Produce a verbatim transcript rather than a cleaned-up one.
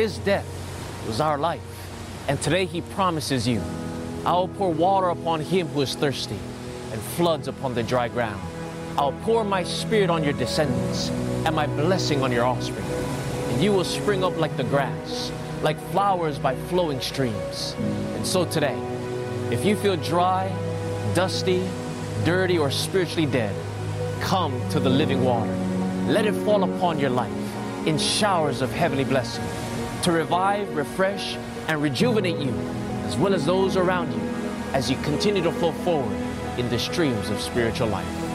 His death was our life. And today He promises you, I will pour water upon him who is thirsty and floods upon the dry ground. I'll pour my Spirit on your descendants and my blessing on your offspring. And you will spring up like the grass, like flowers by flowing streams. And so today, if you feel dry, dusty, dirty, or spiritually dead, come to the living water. Let it fall upon your life in showers of heavenly blessing to revive, refresh, and rejuvenate you, as well as those around you, as you continue to flow forward in the streams of spiritual life.